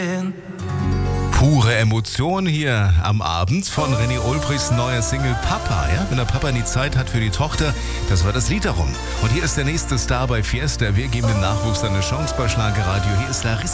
Pure Emotion hier am Abend von René Olbrichs neuer Single Papa. Ja? Wenn der Papa nie Zeit hat für die Tochter, das war das Lied darum. Und hier ist der nächste Star bei Fiesta. Wir geben dem Nachwuchs eine Chance bei Schlagerradio. Hier ist Larissa.